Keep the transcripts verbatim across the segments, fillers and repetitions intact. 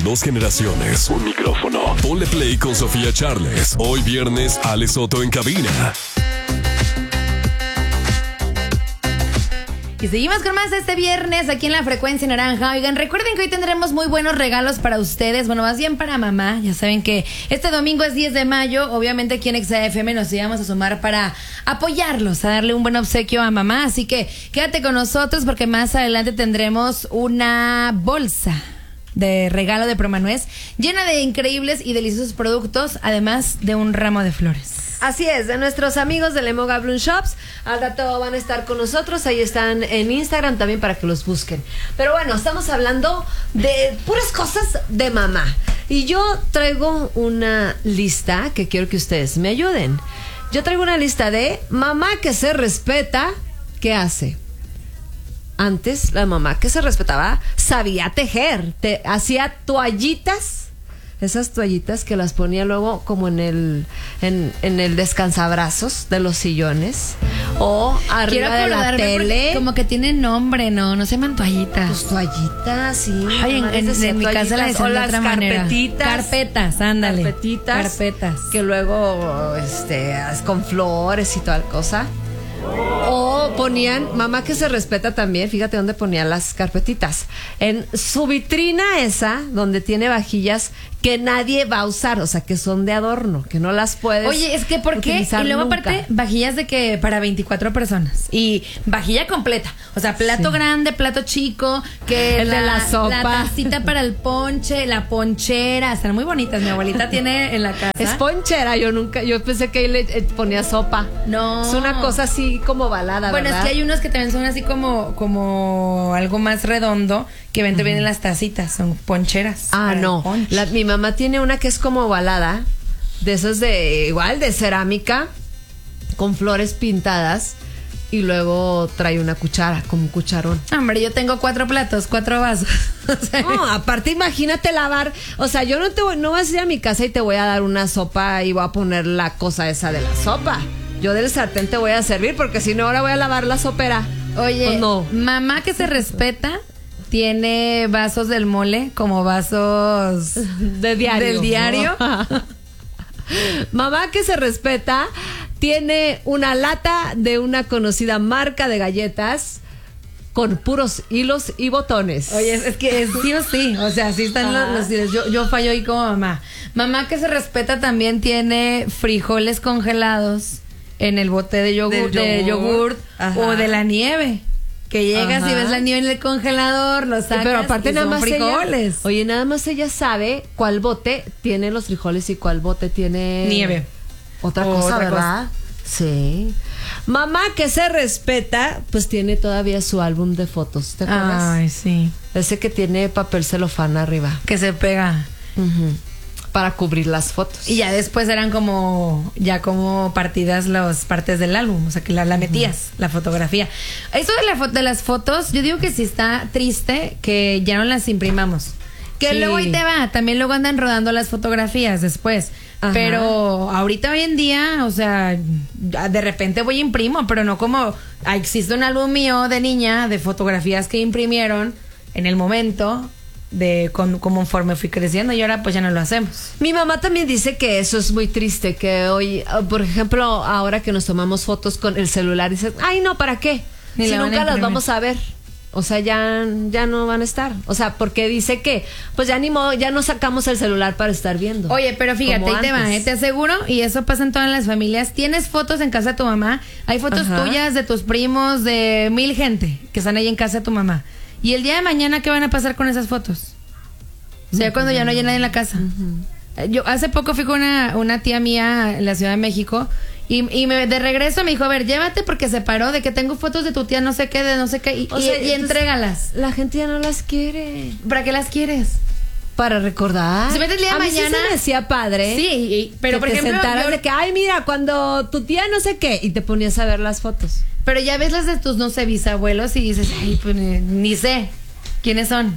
Dos generaciones, un micrófono. Ponle play con Sofía Charles. Hoy viernes, Ale Soto en cabina. Y seguimos con más este viernes aquí en la Frecuencia Naranja. Oigan, recuerden que hoy tendremos muy buenos regalos para ustedes. Bueno, más bien para mamá. Ya saben que este domingo es diez de mayo. Obviamente aquí en X F M nos íbamos a sumar para apoyarlos, a darle un buen obsequio a mamá. Así que quédate con nosotros porque más adelante tendremos una bolsa de regalo de Promanuez llena de increíbles y deliciosos productos, además de un ramo de flores. Así es, de nuestros amigos de Lemoga Bloom Shops. Al rato van a estar con nosotros. Ahí están en Instagram también para que los busquen. Pero bueno, estamos hablando de puras cosas de mamá. Y yo traigo una lista que quiero que ustedes me ayuden. Yo traigo una lista de mamá que se respeta, ¿qué hace? Antes, la mamá que se respetaba sabía tejer. Te, hacía toallitas. Esas toallitas que las ponía luego como en el en, en el descansabrazos de los sillones o arriba de la tele. Como que tienen nombre, ¿no? No se llaman toallitas. Pues toallitas, sí. Ay, en, en, en mi casa la decían de otra manera. Carpetitas. Carpetas, ándale. Carpetitas. Carpetas. Que luego, este, con flores y tal cosa. O ponían, mamá que se respeta también, fíjate dónde ponían las carpetitas. En su vitrina esa, donde tiene vajillas que nadie va a usar, o sea, que son de adorno, que no las puedes. Oye, es que ¿por qué? Y luego nunca. Aparte, vajillas de que para veinticuatro personas. Y vajilla completa. O sea, plato sí. grande, plato chico, que el la, de la sopa. La tacita para el ponche, la ponchera. Están muy bonitas. Mi abuelita tiene en la casa. Es ponchera, yo nunca, yo pensé que ahí le eh, ponía sopa. No. Es una cosa así como balada, bueno, ¿verdad? es que hay unos que también son así como, como algo más redondo, que ven, te vienen las tacitas, son poncheras. Ah, no. La, mi mamá tiene una que es como ovalada, de esas de, igual, de cerámica, con flores pintadas, y luego trae una cuchara, como un cucharón. Hombre, yo tengo cuatro platos, cuatro vasos. O sea, no, aparte imagínate lavar, o sea, yo no te voy, no vas a ir a mi casa y te voy a dar una sopa y voy a poner la cosa esa de la sopa. Yo del sartén te voy a servir, porque si no ahora voy a lavar la sopera. Oye, pues no. Mamá que se respeta tiene vasos del mole como vasos de diario. del diario. Mamá que se respeta tiene una lata de una conocida marca de galletas con puros hilos y botones. Oye, es, es que es sí o sí, o sea, sí están los, los hilos. Yo, yo fallo ahí como mamá. Mamá que se respeta también tiene frijoles congelados en el bote de yogur, de yogur o de la nieve. Que llegas Ajá. y ves la nieve en el congelador, lo sacas. Pero aparte y nada son más frijoles. Ella, oye, nada más ella sabe cuál bote tiene los frijoles y cuál bote tiene nieve. Otra cosa, otra ¿verdad? Cosa. Sí. Mamá que se respeta, pues tiene todavía su álbum de fotos, ¿te acuerdas? Ay, sí. Ese que tiene papel celofán arriba. Que se pega. Uh-huh. Para cubrir las fotos. Y ya después eran como, ya como partidas las partes del álbum, o sea que la, la metías, uh-huh. la fotografía. Eso de, la fo- de las fotos, yo digo que sí está triste que ya no las imprimamos. Que sí. Luego ahí te va, también luego andan rodando las fotografías después. Ajá. Pero ahorita hoy en día, o sea, de repente voy y imprimo, pero no como, existe un álbum mío de niña de fotografías que imprimieron en el momento de con, como conforme fui creciendo y ahora pues ya no lo hacemos. Mi mamá también dice que eso es muy triste, que hoy, por ejemplo, ahora que nos tomamos fotos con el celular, dice, ay no, ¿para qué? Ni si nunca las vamos a ver. O sea, ya, ya no van a estar. O sea, porque dice que, pues ya ni modo, ya no sacamos el celular para estar viendo. Oye, pero fíjate, ahí te va, ¿eh? Te aseguro, y eso pasa en todas las familias, tienes fotos en casa de tu mamá, hay fotos Ajá. tuyas, de tus primos, de mil gente que están ahí en casa de tu mamá. Y el día de mañana, ¿qué van a pasar con esas fotos? O sea, uh-huh. cuando ya no haya nadie en la casa. Uh-huh. Yo hace poco fui con una, una tía mía en la Ciudad de México y, y me, de regreso me dijo, a ver, llévate porque se paró de que tengo fotos de tu tía no sé qué, de no sé qué, y, o sea, y, y entrégalas. La gente ya no las quiere. ¿Para qué las quieres? Para recordar. Si ves el día de a mañana. Mí sí se me decía padre. Sí, y, pero que por te ejemplo. Sentaras Yo, de que, ay, mira, cuando tu tía no sé qué, y te ponías a ver las fotos. Pero ya ves las de tus, no sé, bisabuelos y dices, ay, pues ni, ni sé quiénes son.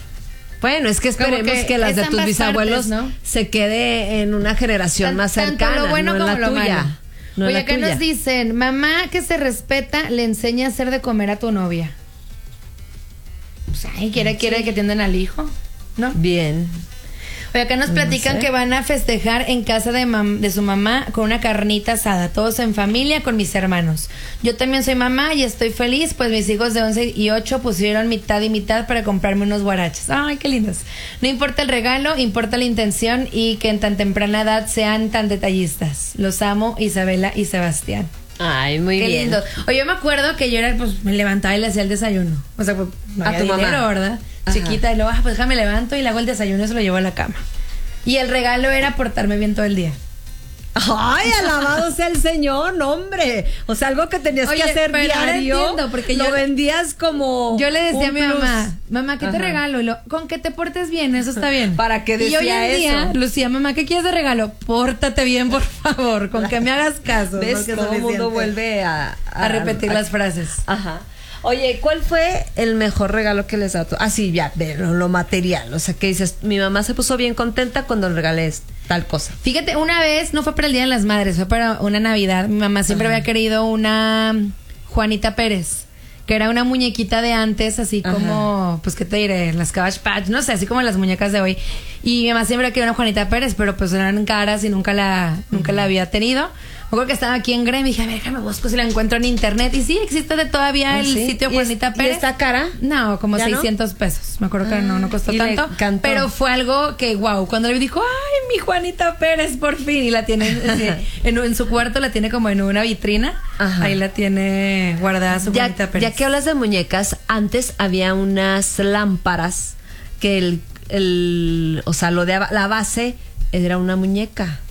Bueno, es que esperemos que, que las de tus bisabuelos, partes, ¿no? se quede en una generación Tan, más cercana, tanto lo bueno no como en la lo tuya. malo. No Oye, la acá tuya. nos dicen, mamá que se respeta le enseña a hacer de comer a tu novia. O sea, quiere, sí. quiere que atiendan al hijo, ¿no? Bien. Pero acá nos platican No sé. que van a festejar en casa de, mam- de su mamá con una carnita asada, todos en familia con mis hermanos. Yo también soy mamá y estoy feliz, pues mis hijos de once y ocho pusieron mitad y mitad para comprarme unos guaraches. Ay, qué lindos. No importa el regalo, importa la intención y que en tan temprana edad sean tan detallistas. Los amo, Isabela y Sebastián. Ay, muy Qué bien. lindo. Oye, yo me acuerdo que yo era, pues, me levantaba y le hacía el desayuno. O sea, pues, no A había tu dinero, mamá. ¿verdad? Ajá. Chiquita, y luego, ah, pues déjame levanto y le hago el desayuno y se lo llevo a la cama. Y el regalo era portarme bien todo el día. Ay, alabado sea el Señor, no, hombre. O sea, algo que tenías Oye, que hacer pero ahora diario. entiendo, porque lo yo- vendías como. Yo le decía un a mi plus. mamá, mamá, ¿qué te Ajá. regalo? Y lo, con que te portes bien, eso está bien. ¿Para qué Y hoy decía en día, eso? Lucía, mamá, ¿qué quieres de regalo? Pórtate bien, por favor, con que me hagas caso. ¿Ves? ¿no? Que es Todo el mundo suficiente. vuelve a, a repetir las frases. Ajá. Oye, ¿cuál fue el mejor regalo que les ha dado? Ah, sí, ya, de lo, lo material. O sea, que dices, mi mamá se puso bien contenta cuando le regalé tal cosa. Fíjate, una vez, no fue para el Día de las Madres, fue para una Navidad. Mi mamá siempre Ajá. había querido una Juanita Pérez, que era una muñequita de antes, así Ajá. como, pues, ¿qué te diré? Las Cabbage Patch, no sé, así como las muñecas de hoy. Y mi mamá siempre quería una Juanita Pérez, pero pues eran caras y nunca la, nunca la había tenido. Me acuerdo que estaba aquí en Grem y dije, a ver, déjame busco si la encuentro en internet. Y sí, existe de todavía ¿Ah, el sí? sitio ¿Y es- Juanita y Pérez. está cara? No, como ¿Ya no? seiscientos pesos. Me acuerdo que no, no costó y le tanto. encantó. Pero fue algo que, wow, cuando le dijo, ay, mi Juanita Pérez, por fin. Y la tiene así, en, en su cuarto, la tiene como en una vitrina. Ajá. Ahí la tiene guardada su Ya, Juanita Pérez. ya que hablas de muñecas, antes había unas lámparas que el, el o sea, lo de aba- la base era una muñeca.